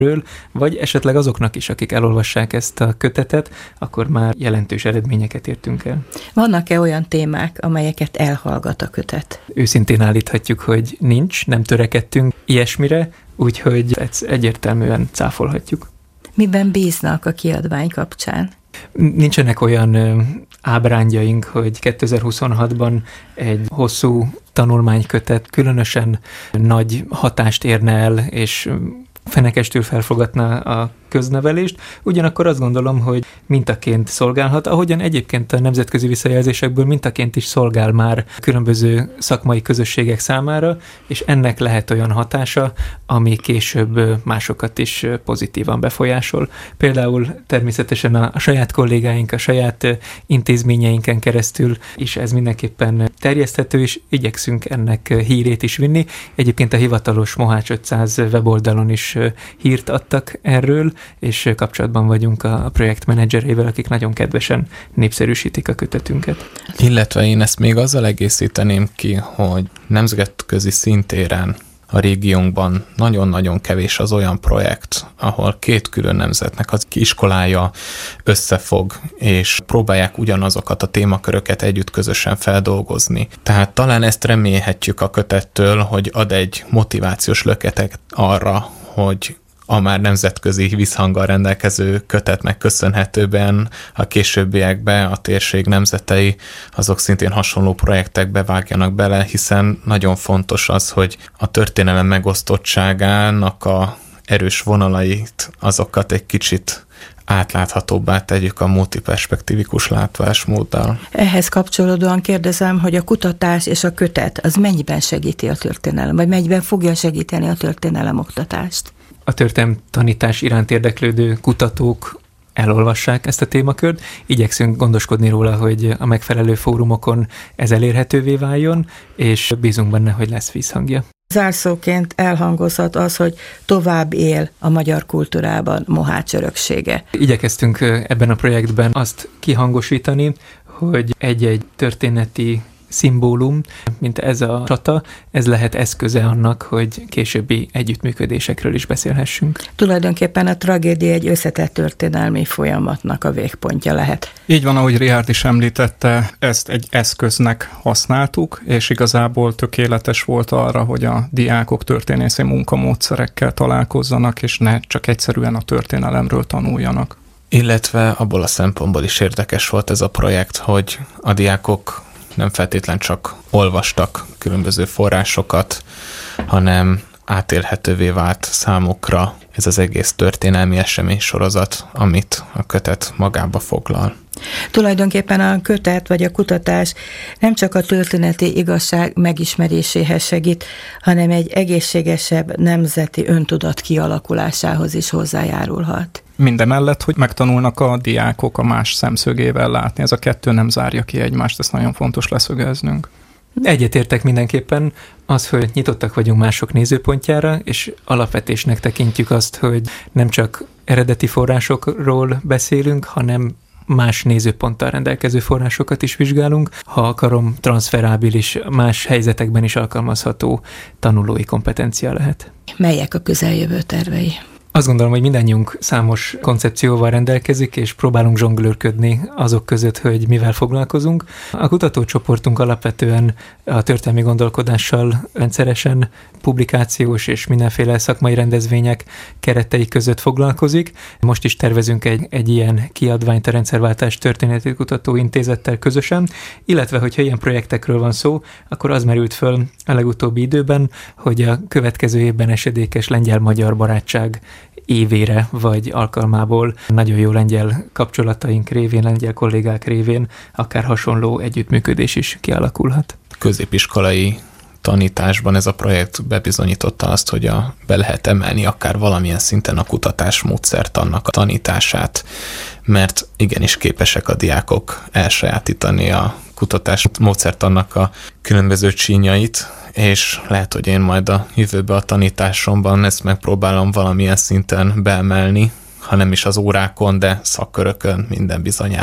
vagy esetleg azoknak is, akik elolvassák ezt a kötetet, akkor már jelentős eredményeket értünk el. Vannak-e olyan témák, amelyeket elhallgat a kötet? Őszintén állíthatjuk, hogy nincs, nem törekedtünk ilyesmire, úgyhogy ezt egyértelműen cáfolhatjuk. Miben bíznak a kiadvány kapcsán? Nincsenek olyan ábrándjaink, hogy 2026-ban egy hosszú tanulmánykötet különösen nagy hatást érne el, és fenekestül felfogatná a köznevelést, ugyanakkor azt gondolom, hogy mintaként szolgálhat, ahogyan egyébként a nemzetközi visszajelzésekből mintaként is szolgál már különböző szakmai közösségek számára, és ennek lehet olyan hatása, ami később másokat is pozitívan befolyásol. Például természetesen a saját kollégáink, a saját intézményeinken keresztül is ez mindenképpen terjeszthető, és igyekszünk ennek hírét is vinni. Egyébként a hivatalos Mohács 500 weboldalon is hírt adtak erről, és kapcsolatban vagyunk a projektmenedzserével, akik nagyon kedvesen népszerűsítik a kötetünket. Illetve én ezt még azzal egészíteném ki, hogy nemzetközi szintéren a régiónkban nagyon-nagyon kevés az olyan projekt, ahol két külön nemzetnek az iskolája összefog, és próbálják ugyanazokat a témaköröket együtt közösen feldolgozni. Tehát talán ezt remélhetjük a kötettől, hogy ad egy motivációs löketet arra, hogy a már nemzetközi visszhanggal rendelkező kötetnek köszönhetően a későbbiekben a térség nemzetei azok szintén hasonló projektekbe vágjanak bele, hiszen nagyon fontos az, hogy a történelem megosztottságának a erős vonalait, azokat egy kicsit átláthatóbbá tegyük a multiperspektívikus látvásmóddal. Ehhez kapcsolódóan kérdezem, hogy a kutatás és a kötet az mennyiben segíti a történelem, vagy mennyiben fogja segíteni a történelem oktatást? A történelem tanítás iránt érdeklődő kutatók elolvassák ezt a témakört. Igyekszünk gondoskodni róla, hogy a megfelelő fórumokon ez elérhetővé váljon, és bízunk benne, hogy lesz visszhangja. Zárszóként elhangozhat az, hogy tovább él a magyar kultúrában Mohács öröksége. Igyekeztünk ebben a projektben azt kihangosítani, hogy egy-egy történeti szimbólum, mint ez a csata, ez lehet eszköze annak, hogy későbbi együttműködésekről is beszélhessünk. Tulajdonképpen a tragédia egy összetett történelmi folyamatnak a végpontja lehet. Így van, ahogy Richárd is említette, ezt egy eszköznek használtuk, és igazából tökéletes volt arra, hogy a diákok történészi munkamódszerekkel találkozzanak, és ne csak egyszerűen a történelemről tanuljanak. Illetve abból a szempontból is érdekes volt ez a projekt, hogy a diákok nem feltétlen csak olvastak különböző forrásokat, hanem átélhetővé vált számukra ez az egész történelmi eseménysorozat, amit a kötet magába foglal. Tulajdonképpen a kötet vagy a kutatás nem csak a történeti igazság megismeréséhez segít, hanem egy egészségesebb nemzeti öntudat kialakulásához is hozzájárulhat. Mindemellett, hogy megtanulnak a diákok a más szemszögével látni. Ez a kettő nem zárja ki egymást, ezt nagyon fontos leszögeznünk. Egyetértek mindenképpen az, hogy nyitottak vagyunk mások nézőpontjára, és alapvetésnek tekintjük azt, hogy nem csak eredeti forrásokról beszélünk, hanem más nézőponttal rendelkező forrásokat is vizsgálunk, ha akarom, transzferábilis, más helyzetekben is alkalmazható tanulói kompetencia lehet. Melyek a közeljövő tervei? Azt gondolom, hogy mindannyiunk számos koncepcióval rendelkezik, és próbálunk zsonglőrködni azok között, hogy mivel foglalkozunk. A kutatócsoportunk alapvetően a történelmi gondolkodással rendszeresen publikációs és mindenféle szakmai rendezvények keretei között foglalkozik. Most is tervezünk egy ilyen kiadványt a Rendszerváltás Történeti Kutatóintézettel közösen, illetve hogyha ilyen projektekről van szó, akkor az merült föl a legutóbbi időben, hogy a következő évben esedékes lengyel-magyar barátság évére vagy alkalmából nagyon jó lengyel kapcsolataink révén, lengyel kollégák révén akár hasonló együttműködés is kialakulhat. Középiskolai tanításban ez a projekt bebizonyította azt, hogy be lehet emelni akár valamilyen szinten a kutatásmódszertannak a tanítását, mert igenis képesek a diákok elsajátítani a kutatásmódszertannak a különböző csínyait, és lehet, hogy én majd a jövőben a tanításomban ezt megpróbálom valamilyen szinten beemelni, ha nem is az órákon, de szakkörökön minden bizonyára.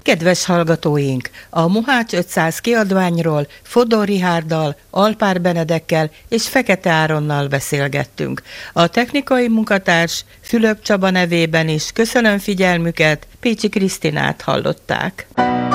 Kedves hallgatóink, a Mohács 500 kiadványról Fodor Richárddal, Alpár Benedekkel és Fekete Áronnal beszélgettünk. A technikai munkatárs Fülöp Csaba nevében is köszönöm figyelmüket, Pécsi Krisztinát hallották.